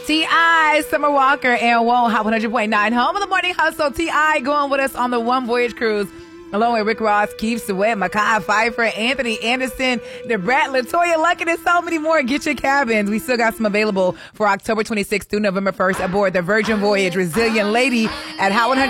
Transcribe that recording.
T.I., Summer Walker, and Won't Hot 100.9. Home of the Morning Hustle. T.I. going with us on the One Voyage Cruise. Along with Rick Ross, Keith Sweat, Makai Pfeiffer, Anthony Anderson, DeBrat, LaToya Luckett, and so many more. Get your cabins. We still got some available for October 26th through November 1st aboard the Virgin Voyage Resilient Lady at Hot 100.